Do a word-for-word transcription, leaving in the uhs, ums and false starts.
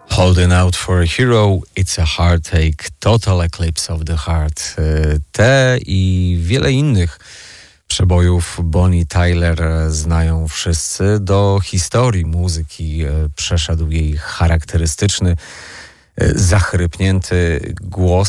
Holding Out for a Hero, It's a Heartache, Total Eclipse of the Heart. Te i wiele innych przebojów Bonnie Tyler znają wszyscy. Do historii muzyki przeszedł jej charakterystyczny, zachrypnięty głos.